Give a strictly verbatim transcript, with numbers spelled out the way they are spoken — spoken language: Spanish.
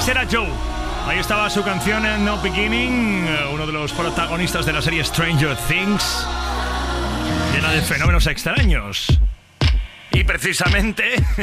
Antes era Joe. Ahí estaba su canción en No Beginning, uno de los protagonistas de la serie Stranger Things, llena de fenómenos extraños. Y precisamente